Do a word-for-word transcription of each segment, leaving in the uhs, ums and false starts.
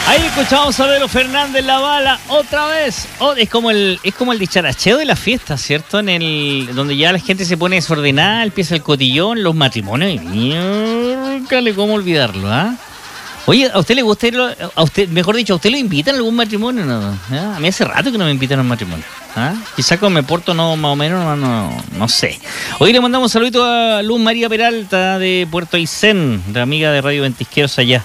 Ahí escuchamos a Belo Fernández, La Bala, otra vez. Oh, es como el es como el dicharacheo de la fiesta, ¿cierto? En el donde ya la gente se pone desordenada, empieza el cotillón, los matrimonios. Miércale, ¿cómo olvidarlo, ah? ¿eh? Oye, ¿a usted le gusta ir a usted, mejor dicho, a usted lo invitan a algún matrimonio? No, ¿eh? A mí hace rato que no me invitan a un matrimonio. ¿Ah? Quizás como me porto no más o menos, no, no, no sé. Hoy le mandamos un saludito a Luz María Peralta de Puerto Aysén, la amiga de Radio Ventisqueros allá.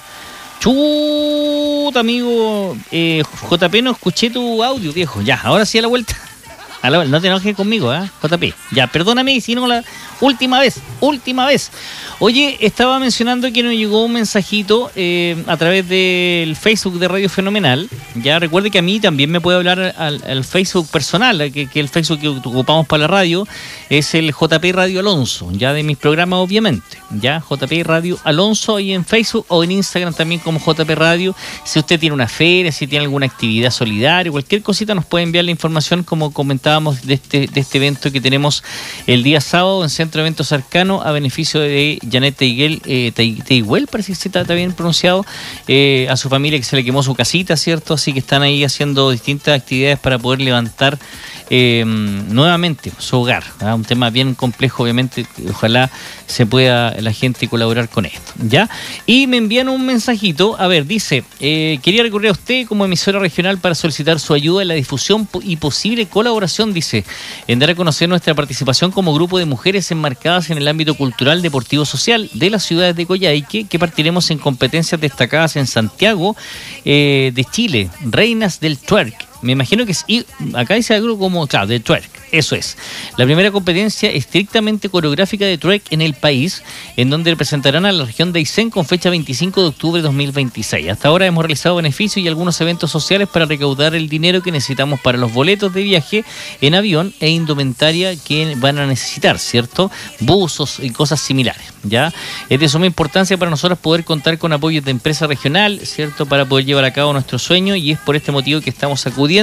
Chuta, amigo, eh, J P, no escuché tu audio, viejo. Ya, ahora sí a la vuelta. A la, no te enojes conmigo, ¿eh? J P. Ya, perdóname si no la última vez, última vez. Oye, estaba mencionando que nos llegó un mensajito eh, a través del Facebook de Radio Fenomenal. Ya, recuerde que a mí también me puede hablar al, al Facebook personal, que, que el Facebook que ocupamos para la radio es el J P Radio Alonso, ya de mis programas obviamente. Ya, J P Radio Alonso ahí en Facebook o en Instagram también como J P Radio. Si usted tiene una feria, si tiene alguna actividad solidaria, cualquier cosita nos puede enviar la información como comentaba de este, de este evento que tenemos el día sábado en Centro de Eventos Cercano a beneficio de Janet Teiguel, eh, Teiguel, parece que está, está bien pronunciado, eh, a su familia que se le quemó su casita, ¿cierto? Así que están ahí haciendo distintas actividades para poder levantar eh, nuevamente su hogar, ¿verdad? Un tema bien complejo, obviamente, ojalá se pueda la gente colaborar con esto, ¿ya? Y me envían un mensajito, a ver, dice, eh, quería recurrir a usted como emisora regional para solicitar su ayuda en la difusión y posible colaboración, dice, en dar a conocer nuestra participación como grupo de mujeres enmarcadas en el ámbito cultural, deportivo, social de las ciudades de Coyhaique, que partiremos en competencias destacadas en Santiago eh, de Chile, Reinas del Twerk. Me imagino que es, y acá dice algo como, claro, de twerk, eso es. La primera competencia estrictamente coreográfica de twerk en el país, en donde representarán a la región de Aysén con fecha veinticinco de octubre de dos mil veintiséis. Hasta ahora hemos realizado beneficios y algunos eventos sociales para recaudar el dinero que necesitamos para los boletos de viaje en avión e indumentaria que van a necesitar, ¿cierto? Buzos y cosas similares, ¿ya? Es de suma importancia para nosotros poder contar con apoyos de empresa regional, ¿cierto? Para poder llevar a cabo nuestro sueño, y es por este motivo que estamos acudiendo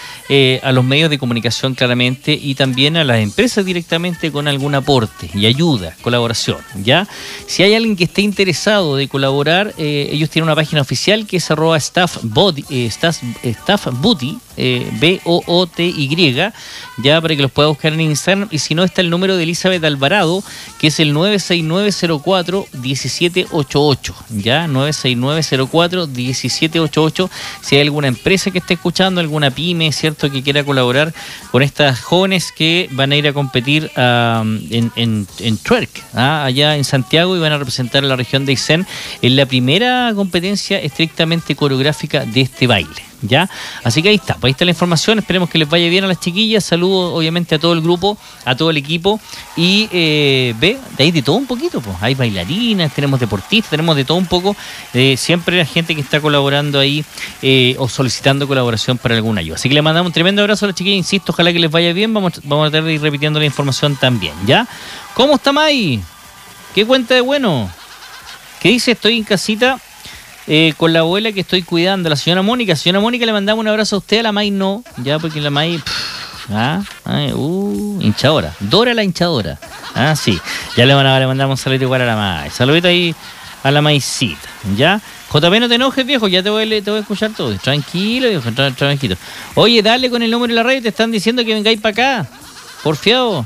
Eh, a los medios de comunicación claramente y también a las empresas directamente con algún aporte y ayuda, colaboración, ¿ya? Si hay alguien que esté interesado de colaborar, eh, ellos tienen una página oficial que es arroba staff body, eh, staff, staff booty, eh, B O O T Y, ya, para que los pueda buscar en Instagram. Y si no, está el número de Elizabeth Alvarado, que es el nueve seis nueve cero cuatro uno siete ocho ocho, ya, nueve seis nueve cero cuatro uno siete ocho ocho. Si hay alguna empresa que esté escuchando, alguna pyme, ¿cierto?, que quiera colaborar con estas jóvenes que van a ir a competir uh, en, en, en twerk, ¿ah? allá en Santiago, y van a representar a la región de Aysén en la primera competencia estrictamente coreográfica de este baile, ¿ya? Así que ahí está, ahí está la información. Esperemos que les vaya bien a las chiquillas. Saludos obviamente a todo el grupo, a todo el equipo, y eh, ve, de ahí de todo un poquito, pues. Hay bailarinas, tenemos deportistas, tenemos de todo un poco, eh, siempre la gente que está colaborando ahí eh, o solicitando colaboración para alguna ayuda. Así que le mandamos un tremendo abrazo a las chiquillas, insisto, ojalá que les vaya bien. Vamos, vamos a tratar de ir repitiendo la información también, ¿ya? ¿Cómo está May? ¿Qué cuenta de bueno? ¿Qué dice? Estoy en casita Eh, con la abuela que estoy cuidando, la señora Mónica. Señora Mónica, le mandamos un abrazo a usted, a la May no, ya, porque la May, pff, ah, ay, uh, hinchadora, Dora la hinchadora, ah, sí, ya le, van a, le mandamos un saludo igual a la May, saludito ahí a la Maycita, ya. J P, no te enojes, viejo, ya te voy, te voy a escuchar todo, tranquilo, viejo, tra- tranquilo. Oye, dale con el número de la radio, te están diciendo que vengáis para acá, porfiado.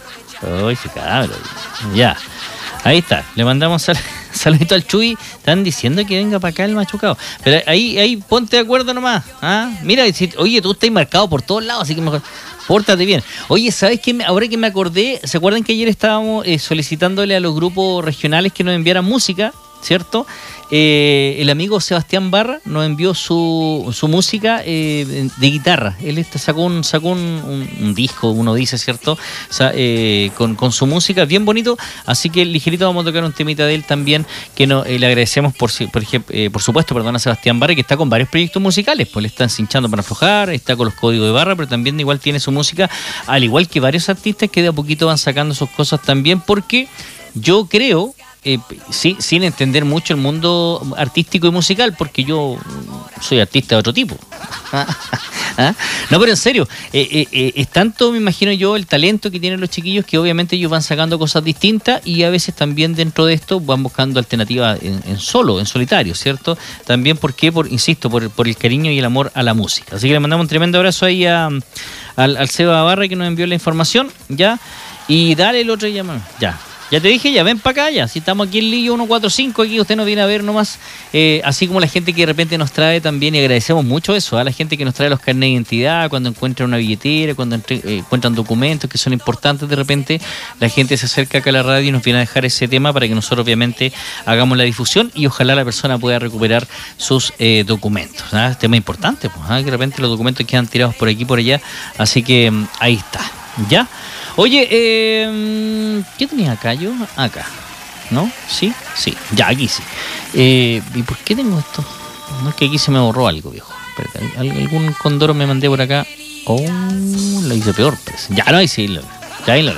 Uy, se cabrón, ya. Ahí está, le mandamos sal, saludito al Chuy. Están diciendo que venga para acá el machucado. Pero ahí, ahí ponte de acuerdo nomás. ¿Ah? Mira, si, oye, tú estás marcado por todos lados, así que mejor pórtate bien. Oye, ¿sabes qué? Ahora que me acordé, ¿se acuerdan que ayer estábamos eh, solicitándole a los grupos regionales que nos enviaran música? ¿Cierto? Eh, el amigo Sebastián Barra nos envió su, su música eh, de guitarra. Él este sacó un sacó un, un, un disco, uno dice, ¿cierto? O sea, eh, con, con su música, bien bonito. Así que ligerito vamos a tocar un temita de él también, que no, eh, le agradecemos por, por, ejemplo, eh, por supuesto, perdón, a Sebastián Barra, que está con varios proyectos musicales. Pues le están cinchando para aflojar, está con los códigos de barra, pero también igual tiene su música, al igual que varios artistas que de a poquito van sacando sus cosas también, porque yo creo... Eh, sí, sin entender mucho el mundo artístico y musical, porque yo soy artista de otro tipo. ¿Ah? No, pero en serio, eh, eh, eh, es tanto, me imagino yo, el talento que tienen los chiquillos que obviamente ellos van sacando cosas distintas y a veces también dentro de esto van buscando alternativas en, en solo, en solitario, ¿cierto? También, ¿por qué? Por, insisto, por, por el cariño y el amor a la música. Así que le mandamos un tremendo abrazo ahí a, al, al Seba Barra que nos envió la información, ¿ya? Y dale el otro llamado, ya. Ya te dije, ya ven para acá, ya. Si estamos aquí en Lillo ciento cuarenta y cinco, aquí usted nos viene a ver nomás. Eh, así como la gente que de repente nos trae también, y agradecemos mucho eso, a la gente que nos trae los carnets de identidad, cuando encuentran una billetera, cuando entre, eh, encuentran documentos que son importantes de repente, la gente se acerca acá a la radio y nos viene a dejar ese tema para que nosotros obviamente hagamos la difusión y ojalá la persona pueda recuperar sus eh, documentos. ¿Ah? Tema importante, pues, ¿ah? Que de repente los documentos quedan tirados por aquí y por allá. Así que mm, ahí está, ¿ya? Oye, eh, ¿qué tenía acá yo? Acá, ¿no? ¿Sí? Sí, ya, aquí sí. Eh, ¿Y por qué tengo esto? No, es que aquí se me borró algo, viejo. Espérate, algún condoro me mandé por acá. Oh, lo hice peor, pues. Ya, no, ahí sí, lo, ya, ahí lo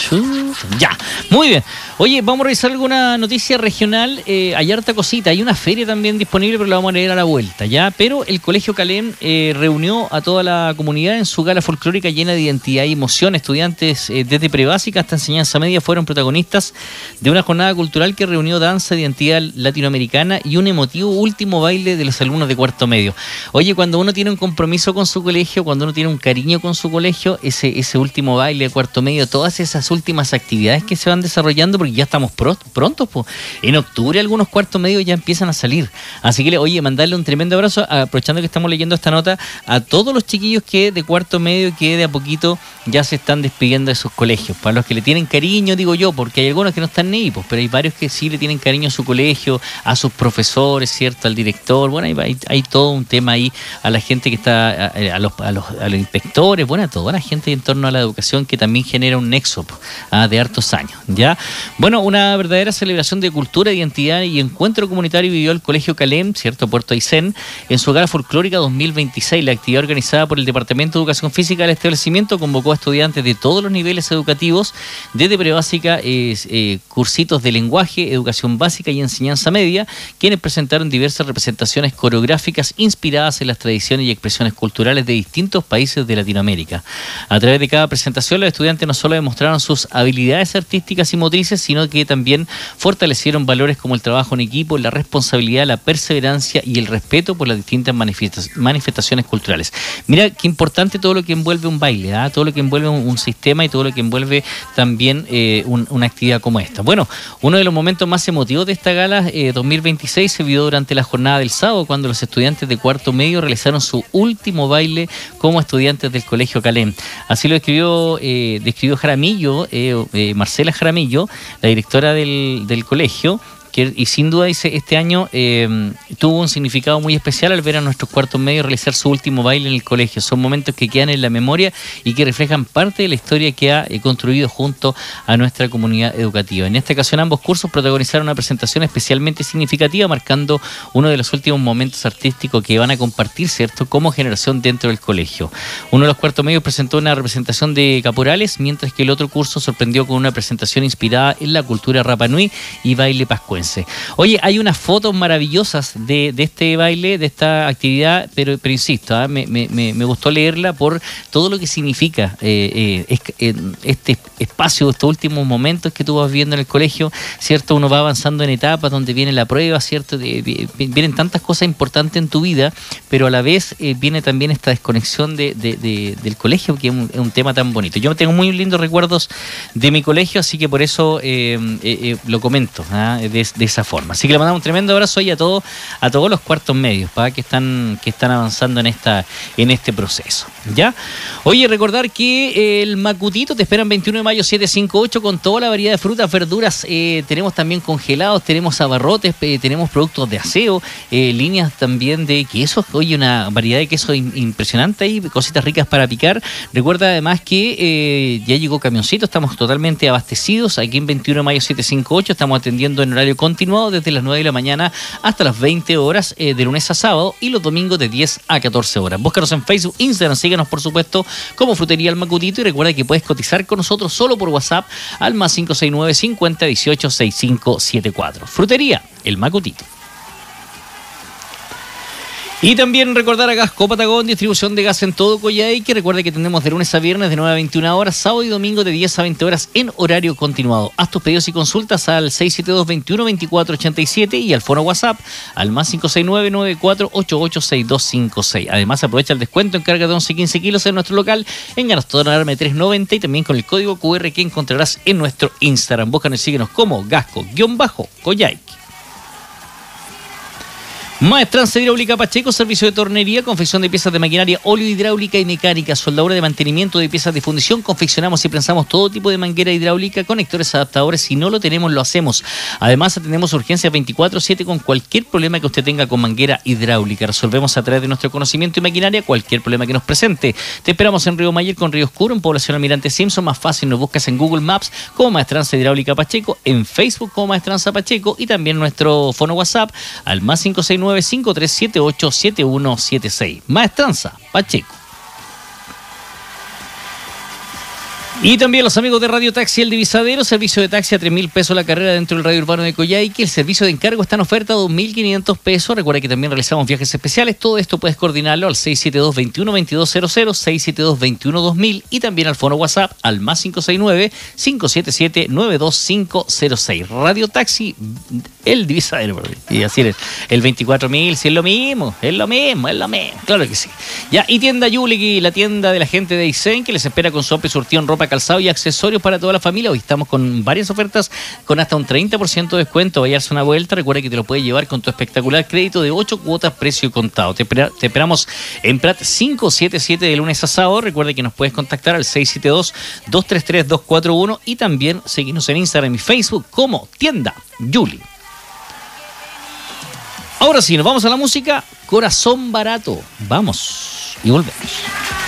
ya, muy bien. Oye, vamos a revisar alguna noticia regional. Eh, hay harta cosita. Hay una feria también disponible, pero la vamos a leer a la vuelta, ¿ya? Pero el Colegio Calem eh, reunió a toda la comunidad en su gala folclórica llena de identidad y emoción. Estudiantes eh, desde prebásica hasta enseñanza media fueron protagonistas de una jornada cultural que reunió danza de identidad latinoamericana y un emotivo último baile de los alumnos de cuarto medio. Oye, cuando uno tiene un compromiso con su colegio, cuando uno tiene un cariño con su colegio, ese, ese último baile de cuarto medio, todas esas últimas actividades que se van desarrollando, porque ya estamos pro, pronto, pues. En octubre algunos cuartos medios ya empiezan a salir. Así que, oye, mandarle un tremendo abrazo, aprovechando que estamos leyendo esta nota, a todos los chiquillos que de cuarto medio, que de a poquito ya se están despidiendo de sus colegios. Para los que le tienen cariño, digo yo, porque hay algunos que no están ni, pues, pero hay varios que sí le tienen cariño a su colegio, a sus profesores, ¿cierto? Al director. Bueno, hay, hay, hay todo un tema ahí, a la gente que está, a, a, los, a, los, a los inspectores, bueno, a toda la gente en torno a la educación que también genera un nexo ah, de hartos años, ¿ya? Bueno, una verdadera celebración de cultura, identidad y encuentro comunitario vivió el Colegio Calem, ¿cierto? Puerto Aysén, en su gala folclórica dos mil veintiséis. La actividad organizada por el Departamento de Educación Física del establecimiento convocó a estudiantes de todos los niveles educativos, desde prebásica, eh, eh, cursitos de lenguaje, educación básica y enseñanza media, quienes presentaron diversas representaciones coreográficas inspiradas en las tradiciones y expresiones culturales de distintos países de Latinoamérica. A través de cada presentación, los estudiantes no solo demostraron sus habilidades artísticas y motrices, sino que también fortalecieron valores como el trabajo en equipo, la responsabilidad, la perseverancia y el respeto por las distintas manifestaciones culturales. Mira qué importante todo lo que envuelve un baile, ¿eh? Todo lo que envuelve un, un sistema y todo lo que envuelve también eh, un, una actividad como esta. Bueno, uno de los momentos más emotivos de esta gala eh, dos mil veintiséis se vio durante la jornada del sábado, cuando los estudiantes de cuarto medio realizaron su último baile como estudiantes del Colegio Calem. Así lo describió, eh, describió Jaramillo, eh, eh, Marcela Jaramillo, la directora del, del colegio, que, y sin duda dice, este año eh, tuvo un significado muy especial al ver a nuestros cuartos medios realizar su último baile en el colegio. Son momentos que quedan en la memoria y que reflejan parte de la historia que ha eh, construido junto a nuestra comunidad educativa. En esta ocasión ambos cursos protagonizaron una presentación especialmente significativa, marcando uno de los últimos momentos artísticos que van a compartir, ¿cierto?, como generación dentro del colegio. Uno de los cuartos medios presentó una representación de caporales, mientras que el otro curso sorprendió con una presentación inspirada en la cultura Rapa Nui y baile pascuense. Oye, hay unas fotos maravillosas de, de este baile, de esta actividad, pero, pero insisto, ¿eh? me, me, me gustó leerla por todo lo que significa eh, eh, es, este espacio, estos últimos momentos que tú vas viviendo en el colegio, ¿cierto? Uno va avanzando en etapas donde viene la prueba, ¿cierto? De, de, vienen tantas cosas importantes en tu vida, pero a la vez eh, viene también esta desconexión de, de, de, del colegio, que es un, es un tema tan bonito. Yo tengo muy lindos recuerdos de mi colegio, así que por eso eh, eh, eh, lo comento, ¿eh? de, de esa forma. Así que le mandamos un tremendo abrazo ahí a todos, a todos los cuartos medios, ¿para? que están que están avanzando en esta en este proceso, ¿ya? Oye, recordar que el Macutito te esperan veintiuno de mayo siete cinco ocho con toda la variedad de frutas, verduras, eh, tenemos también congelados, tenemos abarrotes, eh, tenemos productos de aseo, eh, líneas también de quesos, oye, una variedad de quesos in, impresionante ahí, cositas ricas para picar. Recuerda además que eh, ya llegó camioncito, estamos totalmente abastecidos aquí en veintiuno de mayo siete cinco ocho, estamos atendiendo en horario continuado desde las nueve de la mañana hasta las veinte horas, eh, de lunes a sábado, y los domingos de diez a catorce horas. Búscanos en Facebook, Instagram, síguenos por supuesto como Frutería El Macutito, y recuerda que puedes cotizar con nosotros solo por WhatsApp al más cinco seis nueve cincuenta dieciocho sesenta y cinco setenta y cuatro. Frutería El Macutito. Y también recordar a Gasco Patagón, distribución de gas en todo Coyhaique. Recuerde que tenemos de lunes a viernes de nueve a veintiuna horas, sábado y domingo de diez a veinte horas en horario continuado. Haz tus pedidos y consultas al seis siete dos, veintiuno, veinticuatro, ochenta y siete y al foro WhatsApp al más cinco seis nueve, noventa y cuatro, ochenta y ocho, sesenta y dos cincuenta y seis. Además, aprovecha el descuento en carga de once y quince kilos en nuestro local en Gastódromo Arme trescientos noventa y también con el código Q R que encontrarás en nuestro Instagram. Búscanos y síguenos como Gasco-Coyhaique. Maestranza Hidráulica Pacheco, servicio de tornería, confección de piezas de maquinaria, óleo hidráulica y mecánica, soldadura de mantenimiento de piezas de fundición, confeccionamos y prensamos todo tipo de manguera hidráulica, conectores, adaptadores, si no lo tenemos lo hacemos. Además atendemos urgencias veinticuatro siete con cualquier problema que usted tenga con manguera hidráulica. Resolvemos a través de nuestro conocimiento y maquinaria cualquier problema que nos presente. Te esperamos en Río Mayer con Río Oscuro, en Población Almirante Simpson, más fácil nos buscas en Google Maps como Maestranza Hidráulica Pacheco, en Facebook como Maestranza Pacheco y también nuestro fono WhatsApp al más cinco seis nueve, cinco tres siete ocho, siete uno siete seis. Maestranza Pacheco. Y también los amigos de Radio Taxi El Divisadero, servicio de taxi a tres mil pesos la carrera dentro del radio urbano de Coyhaique. El servicio de encargo está en oferta a dos mil quinientos pesos. Recuerda que también realizamos viajes especiales. Todo esto puedes coordinarlo al seis siete dos, veintiuno, veintidós cero cero, seis siete dos, veintiuno, dos mil y también al fono WhatsApp al más cinco seis nueve, cinco siete siete, nueve dos cinco cero seis. Radio Taxi El Divisadero. Y así es, el veinticuatro mil, si es lo mismo, es lo mismo, es lo mismo. Claro que sí. Ya, y tienda Yuliki, la tienda de la gente de Aysén, que les espera con su amplio surtido en ropa, calzado y accesorios para toda la familia. Hoy estamos con varias ofertas con hasta un treinta por ciento de descuento. Vaya a darse una vuelta. Recuerda que te lo puedes llevar con tu espectacular crédito de ocho cuotas precio contado. Te, te esperamos en Prat quinientos setenta y siete de lunes a sábado. Recuerda que nos puedes contactar al seis siete dos, dos tres tres, dos cuatro uno y también seguirnos en Instagram y Facebook como Tienda Yuli. Ahora sí, nos vamos a la música. Corazón Barato. Vamos y volvemos.